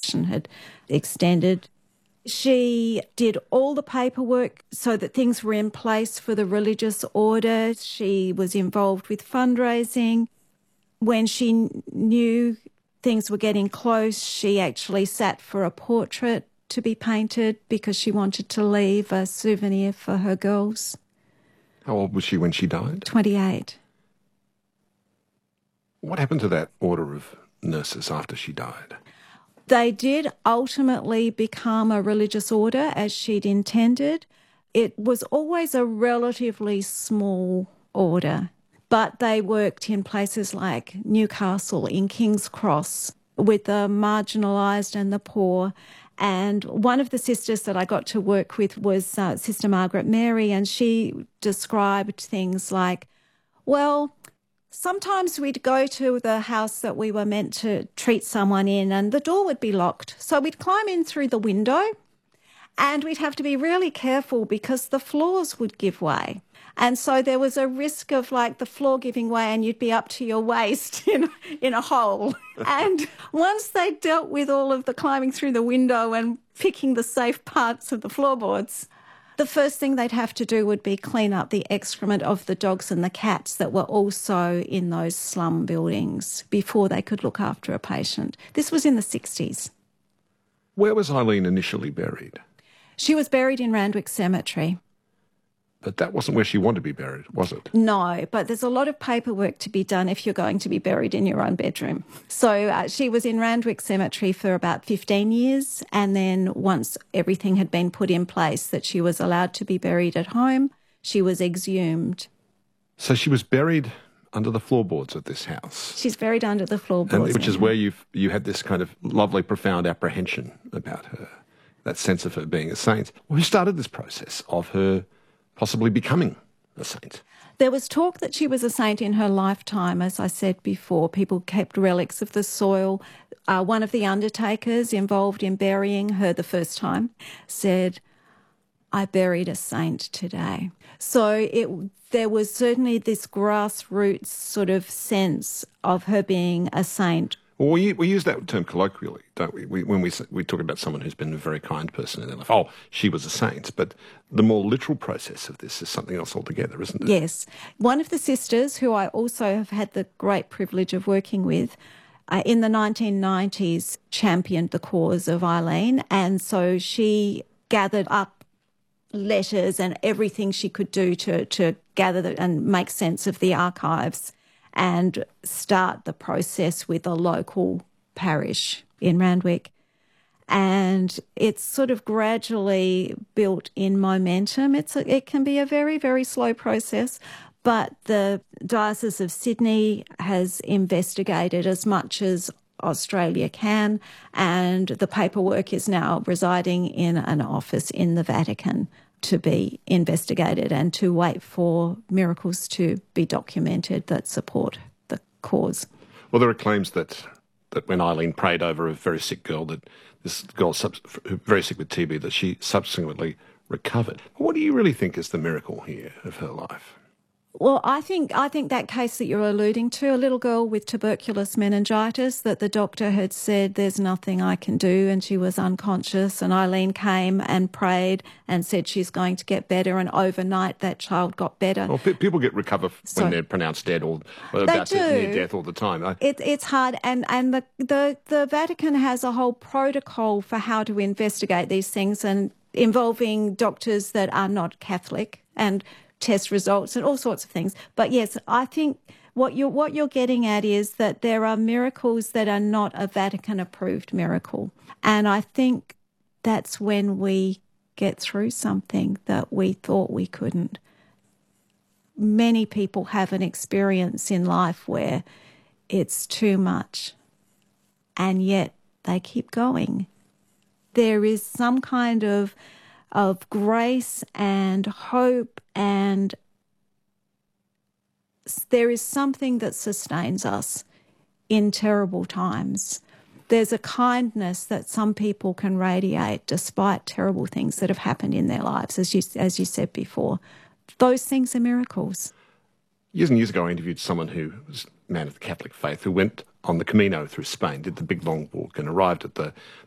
infection had extended. She did all the paperwork so that things were in place for the religious order. She was involved with fundraising. When she knew things were getting close, she actually sat for a portrait to be painted because she wanted to leave a souvenir for her girls. How old was she when she died? 28. What happened to that order of nurses after she died? They did ultimately become a religious order as she'd intended. It was always a relatively small order, but they worked in places like Newcastle, in King's Cross, with the marginalised and the poor. And one of the sisters that I got to work with was Sister Margaret Mary, and she described things like, well, sometimes we'd go to the house that we were meant to treat someone in and the door would be locked. So we'd climb in through the window and we'd have to be really careful because the floors would give way. And so there was a risk of like the floor giving way and you'd be up to your waist in a hole. And once they dealt with all of the climbing through the window and picking the safe parts of the floorboards, the first thing they'd have to do would be clean up the excrement of the dogs and the cats that were also in those slum buildings before they could look after a patient. This was in the 60s. Where was Eileen initially buried? She was buried in Randwick Cemetery. But that wasn't where she wanted to be buried, was it? No, but there's a lot of paperwork to be done if you're going to be buried in your own bedroom. So she was in Randwick Cemetery for about 15 years, and then once everything had been put in place that she was allowed to be buried at home, she was exhumed. So she was buried under the floorboards of this house? She's buried under the floorboards. Which is where you had this kind of lovely, profound apprehension about her, that sense of her being a saint. Who started this process of her possibly becoming a saint? There was talk that she was a saint in her lifetime, as I said before. People kept relics of the soil. One of the undertakers involved in burying her the first time said, "I buried a saint today." So there was certainly this grassroots sort of sense of her being a saint. Well, we use that term colloquially, don't we? When we talk about someone who's been a very kind person in their life. Oh, she was a saint. But the more literal process of this is something else altogether, isn't it? Yes. One of the sisters, who I also have had the great privilege of working with, in the 1990s championed the cause of Eileen, and so she gathered up letters and everything she could do to gather and make sense of the archives and start the process with a local parish in Randwick. And it's sort of gradually built in momentum. It can be a very, very slow process, but the Diocese of Sydney has investigated as much as Australia can, and the paperwork is now residing in an office in the Vatican to be investigated and to wait for miracles to be documented that support the cause. Well, there are claims that when Eileen prayed over a very sick girl, that this girl very sick with TB, that she subsequently recovered. What do you really think is the miracle here of her life? Well, I think that case that you're alluding to, a little girl with tuberculous meningitis, that the doctor had said, "There's nothing I can do," and she was unconscious, and Eileen came and prayed and said she's going to get better, and overnight that child got better. Well, people recover when they're pronounced dead or about to near death all the time. It's hard, and the Vatican has a whole protocol for how to investigate these things, and involving doctors that are not Catholic and test results and all sorts of things. But yes, I think what you're getting at is that there are miracles that are not a Vatican-approved miracle. And I think that's when we get through something that we thought we couldn't. Many people have an experience in life where it's too much, and yet they keep going. There is some kind of grace and hope, and there is something that sustains us in terrible times. There's a kindness that some people can radiate despite terrible things that have happened in their lives, as you said before. Those things are miracles. Years and years ago, I interviewed someone who was a man of the Catholic faith who went on the Camino through Spain, did the big long walk, and arrived at the